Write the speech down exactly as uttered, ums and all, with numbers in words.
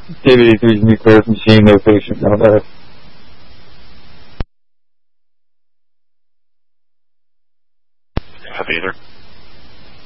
David eighty-three's nuclear machine, no patient, no better. Copy either.